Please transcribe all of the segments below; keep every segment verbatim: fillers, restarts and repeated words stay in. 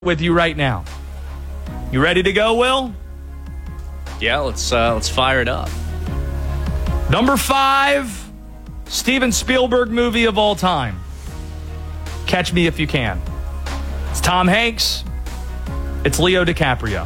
with you right now. You ready to go, Will? Yeah, let's uh, let's fire it up. Number five, Steven Spielberg movie of all time. Catch Me If You Can. It's Tom Hanks. It's Leo DiCaprio.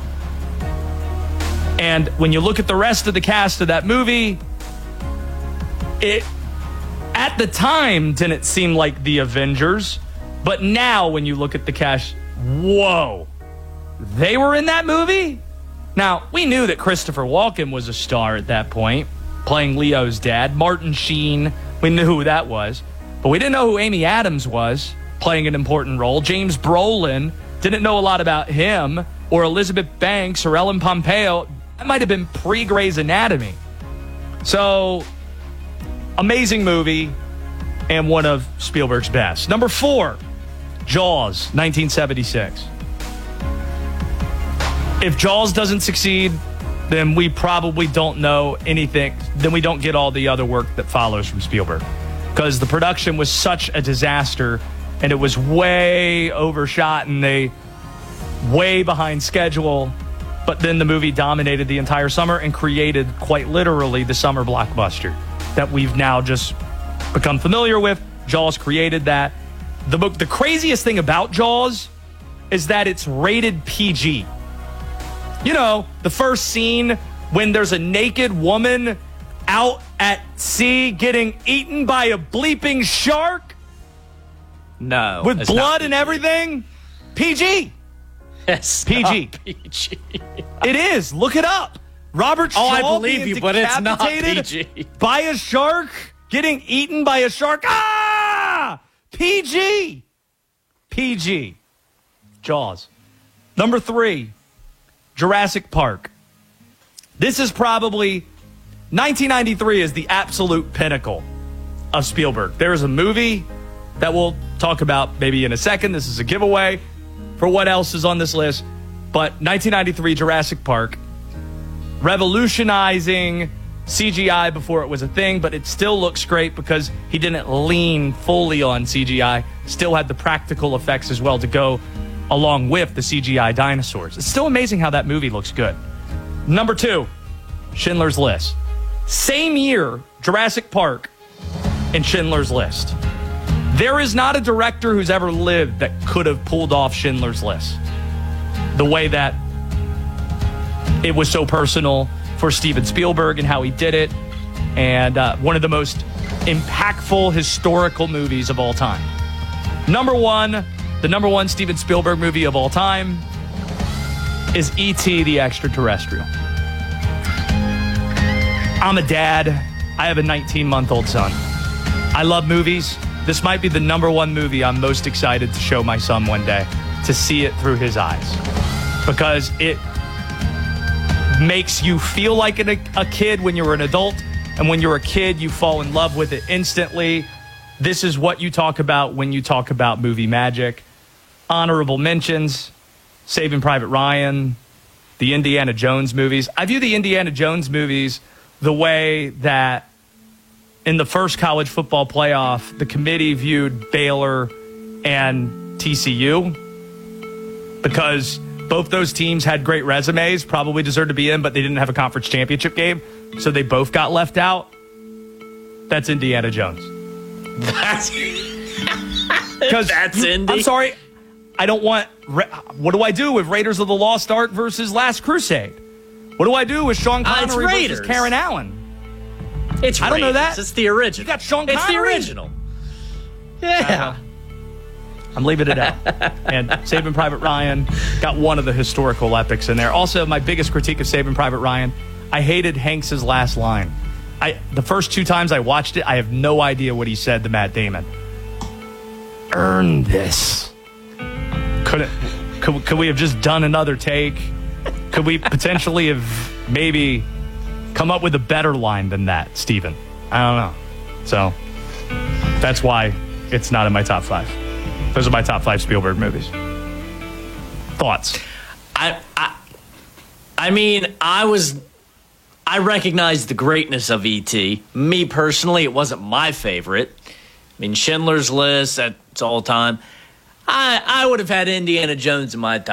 And when you look at the rest of the cast of that movie, it, at the time, didn't seem like the Avengers. But now when you look at the cast, whoa, they were in that movie? Now, we knew that Christopher Walken was a star at that point, playing Leo's dad. Martin Sheen, we knew who that was. But we didn't know who Amy Adams was, playing an important role. James Brolin, didn't know a lot about him, or Elizabeth Banks, or Ellen Pompeo. That might have been pre-Grey's Anatomy. So, amazing movie, and one of Spielberg's best. Number four, Jaws, nineteen seventy-six. If Jaws doesn't succeed, then we probably don't know anything. Then we don't get all the other work that follows from Spielberg. Because the production was such a disaster, and it was way overshot, and they way behind schedule. But then the movie dominated the entire summer and created, quite literally, the summer blockbuster that we've now just become familiar with. Jaws created that. The book, the craziest thing about Jaws is that it's rated P G. You know, the first scene when there's a naked woman out at sea getting eaten by a bleeping shark? No. With blood and everything? P G. Yes. P G. P G. It is. Look it up. Robert Shaw Oh, I believe being you, but it's not P G. By a shark, getting eaten by a shark. Ah! P G. P G. Jaws. Number three, Jurassic Park. This is probably, nineteen ninety-three is the absolute pinnacle of Spielberg. There is a movie that we'll talk about maybe in a second. This is a giveaway for what else is on this list. But nineteen ninety-three, Jurassic Park, revolutionizing C G I before it was a thing, but it still looks great because he didn't lean fully on C G I. Still had the practical effects as well to go along with the C G I dinosaurs. It's still amazing how that movie looks good. Number two, Schindler's List. Same year, Jurassic Park and Schindler's List. There is not a director who's ever lived that could have pulled off Schindler's List the way that it was so personal for Steven Spielberg and how he did it, and uh, one of the most impactful historical movies of all time. Number one, the number one Steven Spielberg movie of all time is E T the Extraterrestrial. I'm a dad. I have a nineteen-month-old son. I love movies. This might be the number one movie I'm most excited to show my son one day, to see it through his eyes, because it makes you feel like a, a kid when you're an adult, and when you're a kid, you fall in love with it instantly. This is what you talk about when you talk about movie magic. Honorable mentions, Saving Private Ryan, the Indiana Jones movies. I view the Indiana Jones movies the way that in the first college football playoff, the committee viewed Baylor and T C U, because both those teams had great resumes, probably deserved to be in, but they didn't have a conference championship game, so they both got left out. That's Indiana Jones. That's That's you, Indy. I'm sorry. I don't want... What do I do with Raiders of the Lost Ark versus Last Crusade? What do I do with Sean Connery uh, versus Karen Allen? It's I don't know that. It's the original. You got Sean It's Connery? the original. Yeah. I'm leaving it out. And Saving Private Ryan got one of the historical epics in there. Also, my biggest critique of Saving Private Ryan, I hated Hanks' last line. I the first two times I watched it, I have no idea what he said to Matt Damon. Earn this. Couldn't could, could we have just done another take? Could we potentially have maybe come up with a better line than that, Steven? I don't know. So that's why it's not in my top five. Those are my top five Spielberg movies. Thoughts? I, I, I mean, I was, I recognized the greatness of E T. Me personally, it wasn't my favorite. I mean, Schindler's List, that's all time. I I would have had Indiana Jones in my top